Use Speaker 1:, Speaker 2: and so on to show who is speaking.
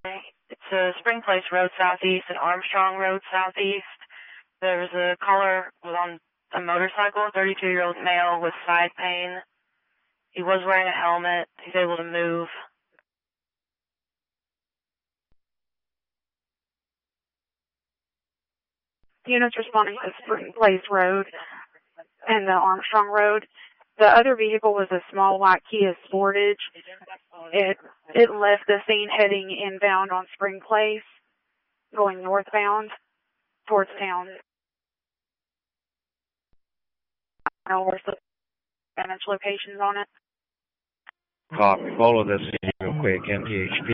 Speaker 1: It's Spring Place Road Southeast and Armstrong Road Southeast. There was a caller on a motorcycle, 32-year-old male with side pain. He was wearing a helmet. He's able to move.
Speaker 2: Units responding to Spring Place Road and the Armstrong Road. The other vehicle was a small white Kia Sportage. It left the scene heading inbound on Spring Place, going northbound towards town. Where's the damage locations on it?
Speaker 3: Copy. Follow this real quick, MTHP.